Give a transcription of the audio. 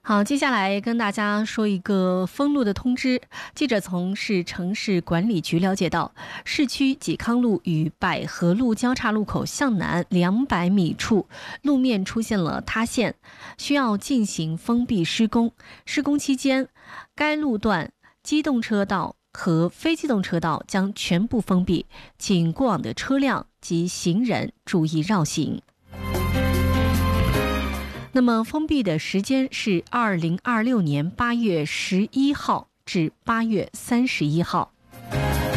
好，接下来跟大家说一个封路的通知。记者从市城市管理局了解到，市区济康路与百合路交叉路口向南200米处路面出现了塌陷，需要进行封闭施工。施工期间，该路段机动车道和非机动车道将全部封闭，请过往的车辆及行人注意绕行。那么封闭的时间是2026年8月11号至8月31号。